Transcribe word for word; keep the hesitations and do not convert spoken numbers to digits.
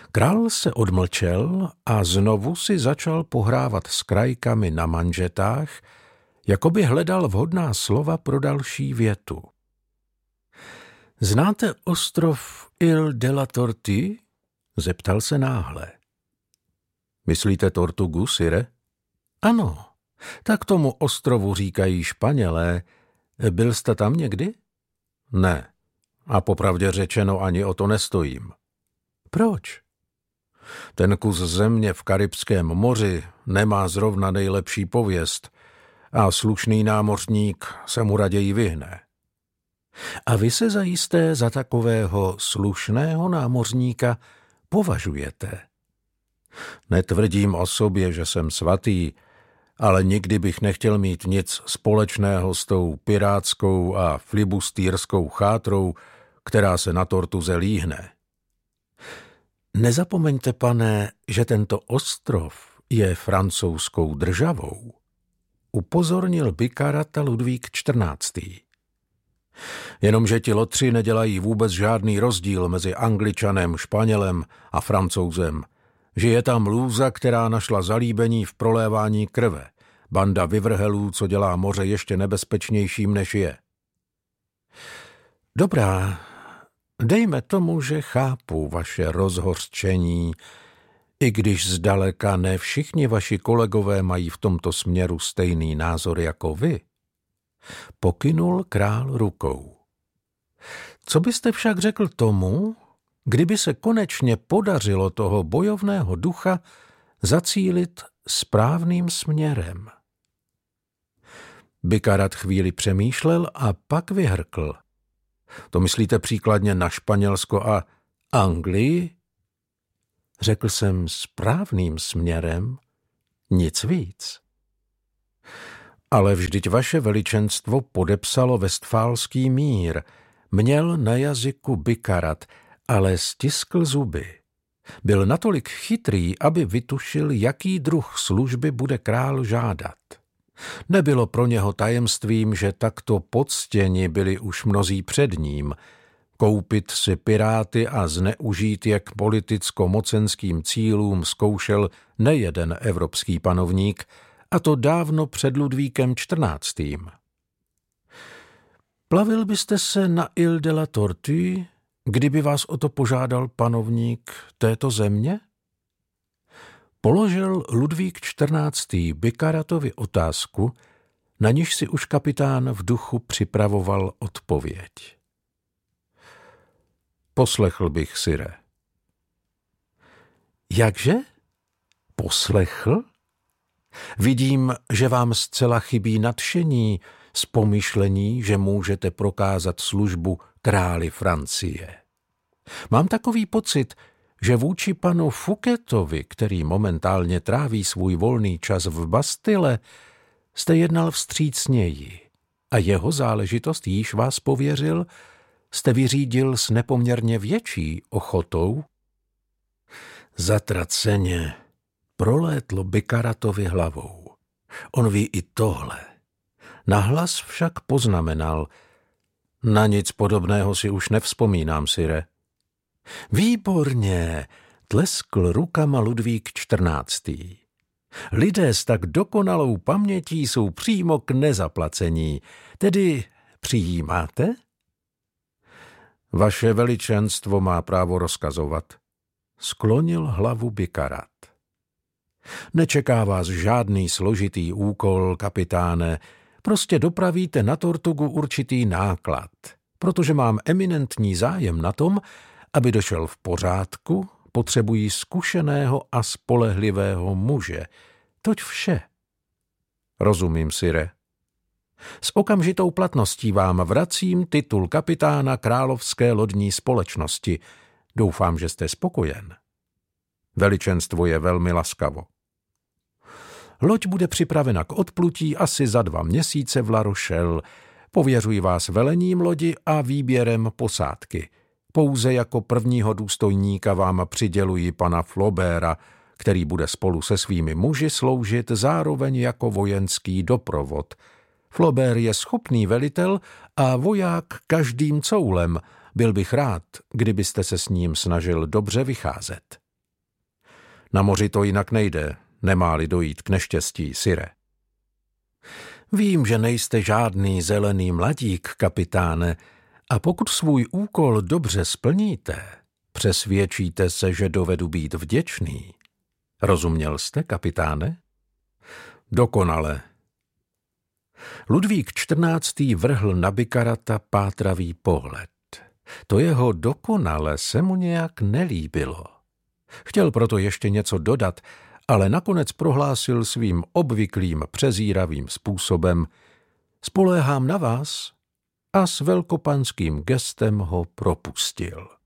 Král se odmlčel a znovu si začal pohrávat s krajkami na manžetách, jako by hledal vhodná slova pro další větu. Znáte ostrov Île de la Tortue? Zeptal se náhle. Myslíte Tortugu, sire? Ano, tak tomu ostrovu říkají Španělé. Byl jste tam někdy? Ne, a popravdě řečeno ani o to nestojím. Proč? Ten kus země v Karibském moři nemá zrovna nejlepší pověst a slušný námořník se mu raději vyhne. A vy se zajisté za takového slušného námořníka považujete. Netvrdím o sobě, že jsem svatý, ale nikdy bych nechtěl mít nic společného s tou pirátskou a filibustýrskou chátrou, která se na Tortuze líhne. Nezapomeňte, pane, že tento ostrov je francouzskou državou, upozornil Bikarata Ludvík čtrnáctý. Jenomže ti lotři nedělají vůbec žádný rozdíl mezi Angličanem, Španělem a Francouzem, že je tam lůza, která našla zalíbení v prolévání krve, banda vyvrhelů, co dělá moře ještě nebezpečnějším, než je. Dobrá, dejme tomu, že chápu vaše rozhořčení, i když zdaleka ne všichni vaši kolegové mají v tomto směru stejný názor jako vy. Pokynul král rukou. Co byste však řekl tomu, kdyby se konečně podařilo toho bojovného ducha zacílit správným směrem? Bikarat chvíli přemýšlel a pak vyhrkl. To myslíte příkladně na Španělsko a Anglii? Řekl jsem správným směrem, nic víc. Ale vždyť vaše veličenstvo podepsalo Vestfálský mír, měl na jazyku Bikarat, ale stiskl zuby. Byl natolik chytrý, aby vytušil, jaký druh služby bude král žádat. Nebylo pro něho tajemstvím, že takto poctěni byli už mnozí před ním. Koupit si piráty a zneužít je k politicko-mocenským cílům zkoušel nejeden evropský panovník, a to dávno před Ludvíkem čtrnáctým. Plavil byste se na Île de la Tortue, kdyby vás o to požádal panovník této země? Položil Ludvík čtrnáctý Bikaratovi otázku, na níž si už kapitán v duchu připravoval odpověď. Poslechl bych, sire. Jakže? Poslechl? Vidím, že vám zcela chybí nadšení z pomyšlení, že můžete prokázat službu králi Francie. Mám takový pocit, že vůči panu Fouquetovi, který momentálně tráví svůj volný čas v Bastille, jste jednal vstřícněji a jeho záležitost, jíž vás pověřil, jste vyřídil s nepoměrně větší ochotou. Zatraceně prolétlo Bikaratovi hlavou. On ví i tohle. Nahlas však poznamenal. Na nic podobného si už nevzpomínám, sire. Výborně, tleskl rukama Ludvík čtrnáctý. Lidé s tak dokonalou pamětí jsou přímo k nezaplacení. Tedy přijímáte? Vaše veličenstvo má právo rozkazovat. Sklonil hlavu Bikarat. Nečeká vás žádný složitý úkol, kapitáne, prostě dopravíte na Tortugu určitý náklad, protože mám eminentní zájem na tom, aby došel v pořádku, potřebují zkušeného a spolehlivého muže. Toť vše. Rozumím, sire. S okamžitou platností vám vracím titul kapitána Královské lodní společnosti. Doufám, že jste spokojen. Veličenstvo je velmi laskavo. Loď bude připravena k odplutí asi za dva měsíce v La Rochelle. Pověřuji vás velením lodi a výběrem posádky. Pouze jako prvního důstojníka vám přiděluji pana Flauberta, který bude spolu se svými muži sloužit zároveň jako vojenský doprovod. Flaubert je schopný velitel a voják každým coulem. Byl bych rád, kdybyste se s ním snažil dobře vycházet. Na moři to jinak nejde, nemá-li dojít k neštěstí, sire. Vím, že nejste žádný zelený mladík, kapitáne, a pokud svůj úkol dobře splníte, přesvědčíte se, že dovedu být vděčný. Rozuměl jste, kapitáne? Dokonale. Ludvík čtrnáctý vrhl na Bikarata pátravý pohled. To jeho dokonale se mu nějak nelíbilo. Chtěl proto ještě něco dodat, ale nakonec prohlásil svým obvyklým přezíravým způsobem: spoléhám na vás, a s velkopanským gestem ho propustil.